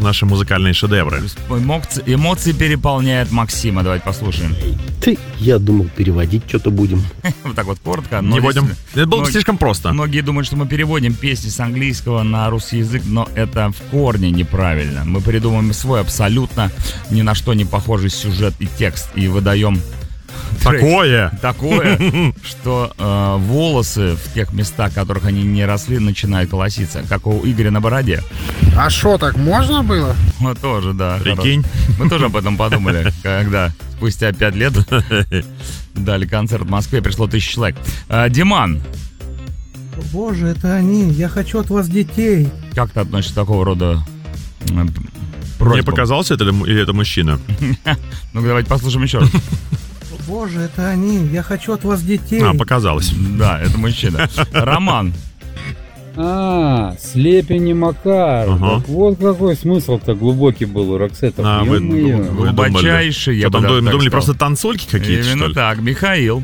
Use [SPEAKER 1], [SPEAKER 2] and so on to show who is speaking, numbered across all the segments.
[SPEAKER 1] наши музыкальные шедевры.
[SPEAKER 2] Эмоции переполняют Максима. Давайте послушаем.
[SPEAKER 3] Я думал, переводить что-то будем.
[SPEAKER 2] Вот так вот коротко.
[SPEAKER 1] Не будем. Это было бы слишком просто.
[SPEAKER 2] Многие думают, что мы переводим песни с английского на русский язык, но это в корне неправильно. Мы придумываем свой абсолютно ни на что не похожий сюжет и текст и выдаем такое, что волосы в тех местах, в которых они не росли, начинают колоситься, как у Игоря на бороде.
[SPEAKER 4] А что, так можно было?
[SPEAKER 2] Мы тоже, да.
[SPEAKER 1] Прикинь.
[SPEAKER 2] Мы тоже об этом подумали, когда спустя 5 лет дали концерт в Москве, пришло 1000 человек. Диман.
[SPEAKER 5] Боже, это они. Я хочу от вас детей.
[SPEAKER 2] Как ты относишься к такого рода просьбам?
[SPEAKER 1] Мне показалось, или это мужчина?
[SPEAKER 2] Ну, давайте послушаем еще раз.
[SPEAKER 5] Боже, это они. Я хочу от вас детей.
[SPEAKER 1] Показалось.
[SPEAKER 2] Да, это мужчина. Роман.
[SPEAKER 6] Слепень и Макар. Так вот какой смысл-то глубокий был у Роксетов.
[SPEAKER 2] Глубочайший, я бы даже так
[SPEAKER 1] думали,
[SPEAKER 2] сказал.
[SPEAKER 1] просто танцульки какие-то,
[SPEAKER 2] Именно
[SPEAKER 1] что ли?
[SPEAKER 2] так, Михаил.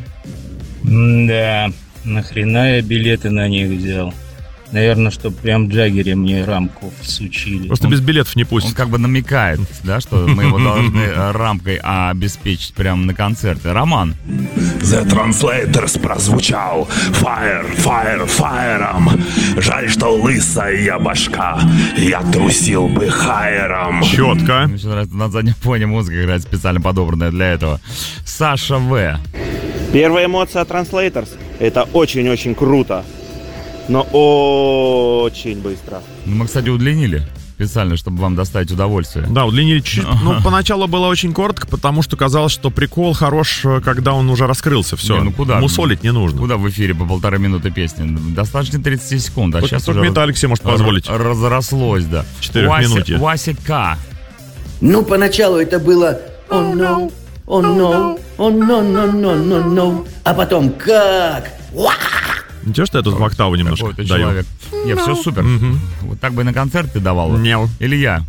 [SPEAKER 7] Да, нахрена я билеты на них взял? Наверное, что прям Джаггере мне рамку всучили.
[SPEAKER 1] Просто без билетов не пустят.
[SPEAKER 2] Он как бы намекает, да, что мы его должны рамкой обеспечить прямо на концерте. Роман.
[SPEAKER 8] The Translators прозвучал. Fire, fire, fire'ом. Жаль, что лысая башка. Я трусил бы хайером.
[SPEAKER 1] Четко.
[SPEAKER 2] Мне еще нравится, на заднем фоне музыка играет специально подобранная для этого. Саша В.
[SPEAKER 9] Первая эмоция от Translators. Это очень-очень круто. Но очень быстро.
[SPEAKER 2] Мы, кстати, удлинили специально, чтобы вам доставить удовольствие.
[SPEAKER 1] Да, удлинили чуть-чуть. Поначалу было очень коротко, потому что казалось, что прикол хорош, когда он уже раскрылся. Все,
[SPEAKER 2] куда?
[SPEAKER 1] Мусолить не нужно.
[SPEAKER 2] Куда в эфире по 1,5 минуты песни? Достаточно 30 секунд. А сейчас уже
[SPEAKER 1] Металлик себе может позволить.
[SPEAKER 2] Разрослось, да.
[SPEAKER 1] 4 минуты.
[SPEAKER 2] Вася К.
[SPEAKER 10] Ну, поначалу это было «Oh no, oh no, oh no, no, no, no, no». А потом как?
[SPEAKER 1] Ничего, что я тут в октаву немножко
[SPEAKER 2] Какой-то
[SPEAKER 1] даю.
[SPEAKER 2] человек. Не, все супер. Вот так бы и на концерт ты давал. Или я.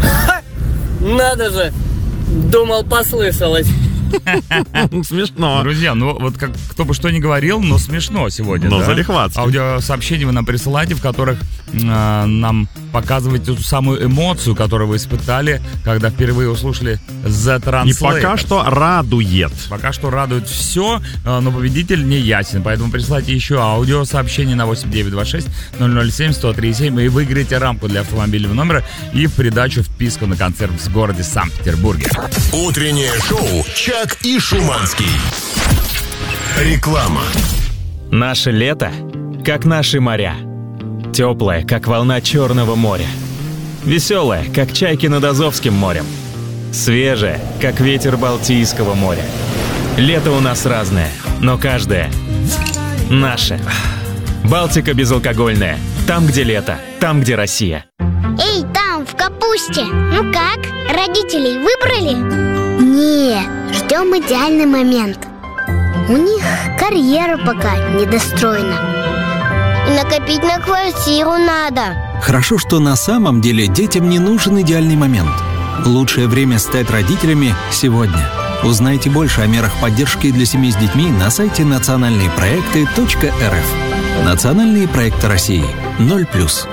[SPEAKER 11] Надо же! Думал, послышалось.
[SPEAKER 1] Смешно.
[SPEAKER 2] Друзья, ну вот как кто бы что ни говорил, но смешно сегодня.
[SPEAKER 1] Но
[SPEAKER 2] да?
[SPEAKER 1] залихватски.
[SPEAKER 2] Аудиосообщения вы нам присылаете, в которых нам показываете ту самую эмоцию, которую вы испытали, когда впервые услышали The Translators.
[SPEAKER 1] И пока что радует.
[SPEAKER 2] Пока что радует все, но победитель не ясен. Поэтому присылайте еще аудиосообщение на 8926 007 1037 и выиграете рамку для автомобильного номера и в придачу вписку на концерт в городе Санкт-Петербурге.
[SPEAKER 12] Утреннее шоу «Чак и Шуманский». Реклама.
[SPEAKER 13] Наше лето, как наши моря. Теплое, как волна Черного моря. Веселое, как чайки над Азовским морем. Свежее, как ветер Балтийского моря. Лето у нас разное, но каждое наше. Балтика безалкогольная. Там, где лето, там, где Россия.
[SPEAKER 14] Эй, там, в капусте. Ну как, родителей выбрали? Не, ждем идеальный момент. У них карьера пока недостроена. И накопить на квартиру надо.
[SPEAKER 15] Хорошо, что на самом деле детям не нужен идеальный момент. Лучшее время стать родителями сегодня. Узнайте больше о мерах поддержки для семей с детьми на сайте национальныепроекты.рф. Национальные проекты России. 0+.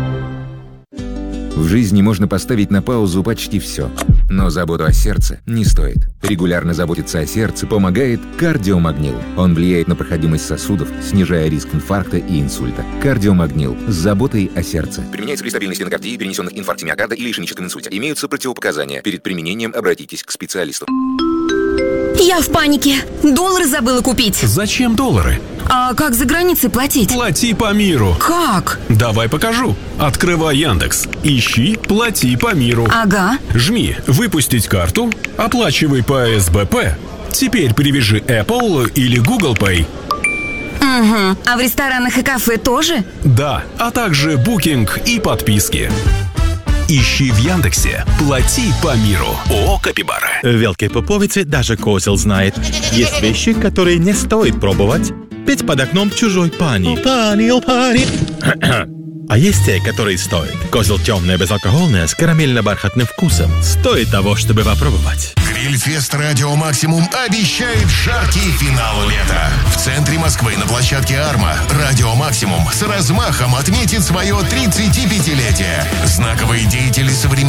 [SPEAKER 16] В жизни можно поставить на паузу почти все. Но заботу о сердце не стоит. Регулярно заботиться о сердце помогает кардиомагнил. Он влияет на проходимость сосудов, снижая риск инфаркта и инсульта. Кардиомагнил с заботой о сердце. Применяется при стабильной стенокардии, перенесенных инфаркте миокарда или ишемическом инсульте. Имеются противопоказания. Перед применением обратитесь к специалисту.
[SPEAKER 17] Я в панике. Доллары забыла купить.
[SPEAKER 12] Зачем доллары?
[SPEAKER 17] А как за границей платить?
[SPEAKER 12] Плати по миру.
[SPEAKER 17] Как?
[SPEAKER 12] Давай покажу. Открывай Яндекс. Ищи «Плати по миру».
[SPEAKER 17] Ага.
[SPEAKER 12] Жми «Выпустить карту», оплачивай по СБП. Теперь привяжи Apple или Google Pay.
[SPEAKER 17] Угу. А в ресторанах и кафе тоже?
[SPEAKER 12] Да, а также букинг и подписки. Ищи в Яндексе «Плати по миру». ООО «Капибара».
[SPEAKER 18] Велкой пуговицы даже козел знает. Есть вещи, которые не стоит пробовать. Петь под окном чужой пани. Пани. А есть те, которые стоят. Козел темное, безалкогольное, с карамельно-бархатным вкусом. Стоит того, чтобы попробовать.
[SPEAKER 12] Грильфест «Радио Максимум» обещает жаркий финал лета. В центре Москвы на площадке «Арма» «Радио Максимум» с размахом отметит свое 35-летие. Знаковые деятели современного